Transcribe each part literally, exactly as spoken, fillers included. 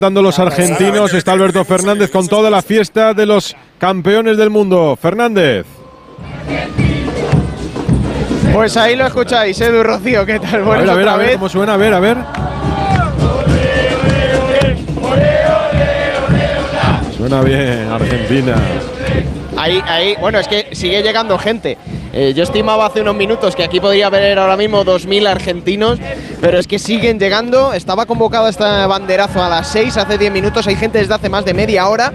Dando los argentinos, está Alberto Fernández con toda la fiesta de los campeones del mundo. Fernández. Pues ahí lo escucháis, Edu, Rocío, ¿qué tal? Bueno, a ver, a ver, a ver cómo suena, a ver, a ver. Suena bien, Argentina. Ahí, ahí, bueno, es que sigue llegando gente. Eh, yo estimaba hace unos minutos que aquí podría haber ahora mismo dos mil argentinos, pero es que siguen llegando. Estaba convocado este banderazo a las seis, hace diez minutos, hay gente desde hace más de media hora.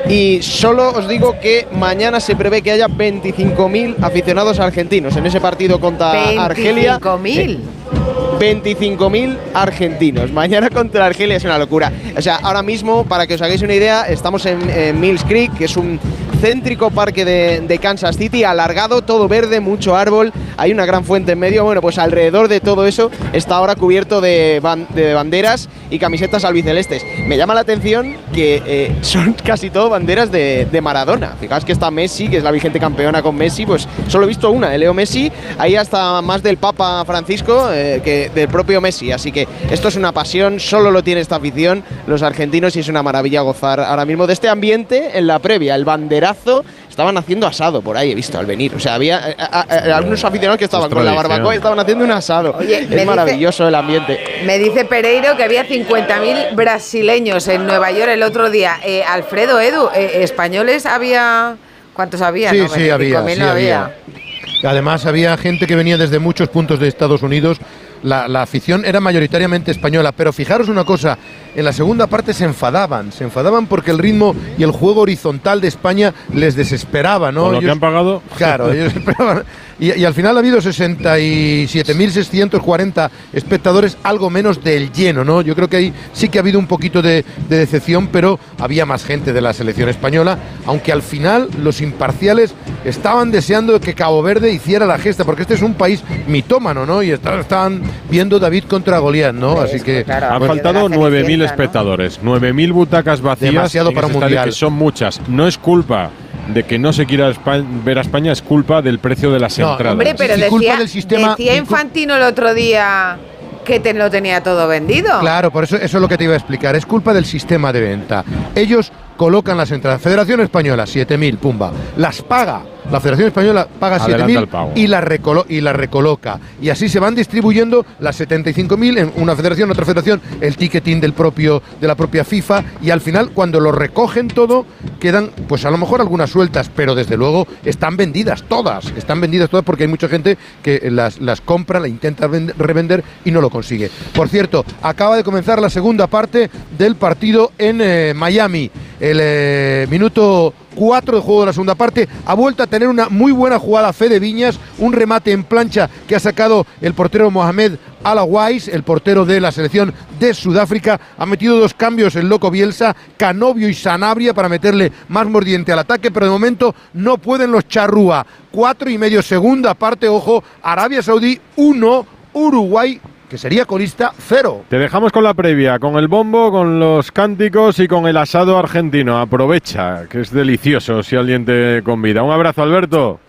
Y solo os digo que mañana se prevé que haya veinticinco mil aficionados argentinos en ese partido contra Argelia. veinticinco mil. veinticinco mil argentinos. Mañana contra Argelia es una locura. O sea, ahora mismo, para que os hagáis una idea, estamos en, en Mills Creek, que es un céntrico parque de, de Kansas City, alargado, todo verde, mucho árbol, hay una gran fuente en medio. Bueno, pues alrededor de todo eso está ahora cubierto de, ban de banderas y camisetas albicelestes. Me llama la atención que eh, son casi todo banderas de, de Maradona. Fijaos que está Messi, que es la vigente campeona con Messi, pues solo he visto una, de Leo Messi, ahí hasta más del Papa Francisco eh, que del propio Messi. Así que esto es una pasión, solo lo tiene esta afición, los argentinos, y es una maravilla gozar ahora mismo de este ambiente en la previa. El banderazo, estaban haciendo asado por ahí, he visto al venir. O sea, había a, a, a, algunos aficionados que estaban con la barbacoa y estaban haciendo un asado. Oye, es maravilloso dice, el ambiente. Me dice Pereiro que había cincuenta mil brasileños en Nueva York el otro día. Eh, Alfredo, Edu, eh, ¿españoles había? ¿Cuántos había? Sí, no, sí, había, sí, no había. había. Además, había gente que venía desde muchos puntos de Estados Unidos. La, la afición era mayoritariamente española, pero fijaros una cosa, en la segunda parte se enfadaban, se enfadaban porque el ritmo y el juego horizontal de España les desesperaba, ¿no? Con lo ellos, que han pagado. Claro, ellos esperaban. Y, y al final ha habido sesenta y siete mil seiscientos cuarenta espectadores, algo menos del lleno, ¿no? Yo creo que ahí sí que ha habido un poquito de, de decepción, pero había más gente de la selección española, aunque al final los imparciales estaban deseando que Cabo Verde hiciera la gesta, porque este es un país mitómano, ¿no? Y estaban viendo David contra Goliat, ¿no? Pues, Así que claro, han bueno, faltado nueve mil espectadores, ¿no? nueve mil butacas vacías. Demasiado para un mundial. Que son muchas. No es culpa de que no se quiera España, ver a España, es culpa del precio de las no, entradas. Hombre, pero sí, decía, culpa del sistema, decía Infantino el otro día que te lo tenía todo vendido. Claro, por eso, eso es lo que te iba a explicar. Es culpa del sistema de venta. Ellos colocan las entradas. Federación Española, siete mil, pumba. Las paga. La Federación Española paga siete mil y las recolo y la recoloca. Y así se van distribuyendo las setenta y cinco mil en una federación, otra federación, el ticketing del propio, de la propia FIFA. Y al final, cuando lo recogen todo, quedan, pues a lo mejor algunas sueltas, pero desde luego están vendidas todas. Están vendidas todas porque hay mucha gente que las, las compra, la intenta vender, revender y no lo consigue. Por cierto, acaba de comenzar la segunda parte del partido en eh, Miami. El eh, minuto cuatro de juego de la segunda parte, ha vuelto a tener una muy buena jugada Fede Viñas, un remate en plancha que ha sacado el portero Mohamed Alawais, el portero de la selección de Sudáfrica. Ha metido dos cambios el loco Bielsa, Canovio y Sanabria, para meterle más mordiente al ataque, pero de momento no pueden los charrúa. Cuatro y medio, segunda parte, ojo, Arabia Saudí uno, Uruguay, que sería colista, cero. Te dejamos con la previa, con el bombo, con los cánticos y con el asado argentino. Aprovecha, que es delicioso si alguien te convida. Un abrazo, Alberto.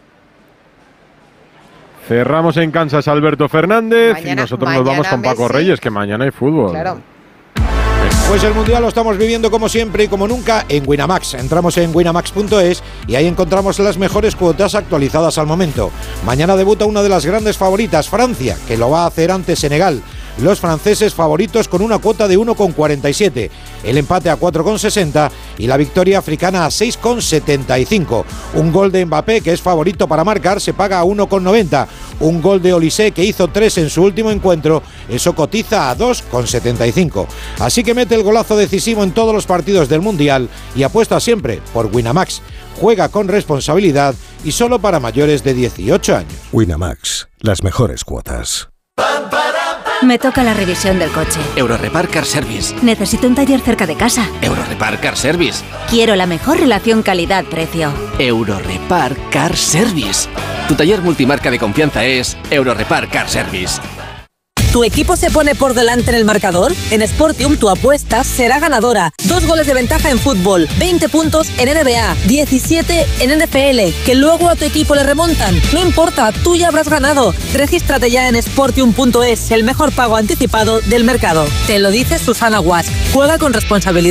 Cerramos en Kansas, Alberto Fernández, mañana, y nosotros nos vamos con Paco Messi. Reyes, que mañana hay fútbol. Claro. Pues el Mundial lo estamos viviendo como siempre y como nunca en Winamax. Entramos en winamax punto es y ahí encontramos las mejores cuotas actualizadas al momento. Mañana debuta una de las grandes favoritas, Francia, que lo va a hacer ante Senegal. Los franceses favoritos con una cuota de uno coma cuarenta y siete, el empate a cuatro coma sesenta y la victoria africana a seis coma setenta y cinco. Un gol de Mbappé, que es favorito para marcar, se paga a uno coma noventa. Un gol de Olise, que hizo tres en su último encuentro, eso cotiza a dos coma setenta y cinco. Así que mete el golazo decisivo en todos los partidos del Mundial y apuesta siempre por Winamax. Juega con responsabilidad y solo para mayores de dieciocho años. Winamax, las mejores cuotas. Me toca la revisión del coche. Eurorepar Car Service. Necesito un taller cerca de casa. Eurorepar Car Service. Quiero la mejor relación calidad-precio. Eurorepar Car Service. Tu taller multimarca de confianza es Eurorepar Car Service. ¿Tu equipo se pone por delante en el marcador? En Sportium tu apuesta será ganadora. Dos goles de ventaja en fútbol, veinte puntos en N B A, diecisiete en N F L, que luego a tu equipo le remontan. No importa, tú ya habrás ganado. Regístrate ya en sportium punto es, el mejor pago anticipado del mercado. Te lo dice Susana Guas. Juega con responsabilidad.